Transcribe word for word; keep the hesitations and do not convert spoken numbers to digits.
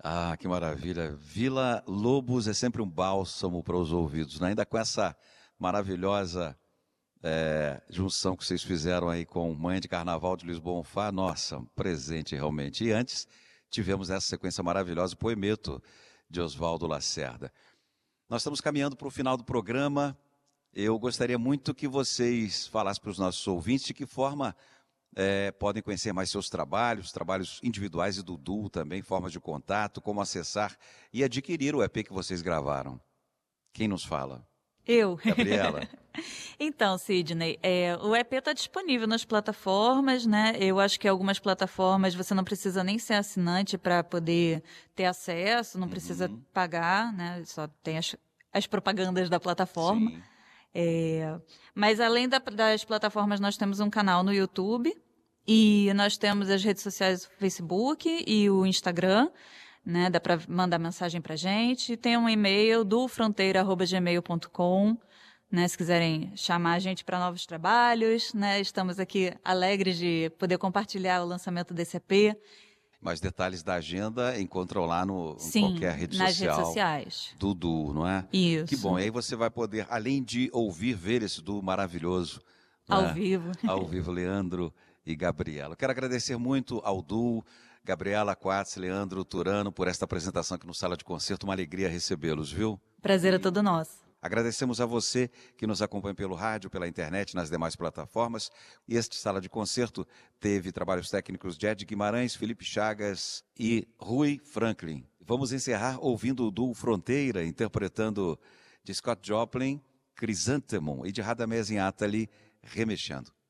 Ah, que maravilha. Vila Lobos é sempre um bálsamo para os ouvidos, né? Ainda com essa maravilhosa é, junção que vocês fizeram aí com Manhã de Carnaval de Luiz Bonfá. Nossa, um presente realmente. E antes tivemos essa sequência maravilhosa, o Poemeto de Oswaldo Lacerda. Nós estamos caminhando para o final do programa. Eu gostaria muito que vocês falassem para os nossos ouvintes de que forma é, podem conhecer mais seus trabalhos, trabalhos individuais e do Duo também, formas de contato, como acessar e adquirir o E P que vocês gravaram. Quem nos fala? Eu. Gabriela. Então, Sidney, é, o E P está disponível nas plataformas, né? Eu acho que algumas plataformas você não precisa nem ser assinante para poder ter acesso, não precisa Uhum. pagar, né? Só tem as, as propagandas da plataforma. Sim. É, mas além da, das plataformas, nós temos um canal no YouTube e nós temos as redes sociais, o Facebook e o Instagram, né? Dá para mandar mensagem pra gente. Tem um e-mail do fronteira arroba gmail ponto com, né? Se quiserem chamar a gente para novos trabalhos, né? Estamos aqui alegres de poder compartilhar o lançamento desse E P. Mais detalhes da agenda encontram lá no, em Sim, qualquer rede nas social. redes sociais. Do Duo, não é? Isso. Que bom. E aí você vai poder, além de ouvir, ver esse Duo maravilhoso. Ao né? vivo. Ao vivo, Leandro e Gabriela. Quero agradecer muito ao Duo, Gabriela Quartz, Leandro Turano, por esta apresentação aqui no Sala de Concerto. Uma alegria recebê-los, viu? Prazer é todo nosso. Agradecemos a você que nos acompanha pelo rádio, pela internet, nas demais plataformas. E este Sala de Concerto teve trabalhos técnicos de Ed Guimarães, Felipe Chagas e Rui Franklin. Vamos encerrar ouvindo o Duo Fronteira, interpretando de Scott Joplin, Chrysanthemum e de Radamés Atali, Remexendo.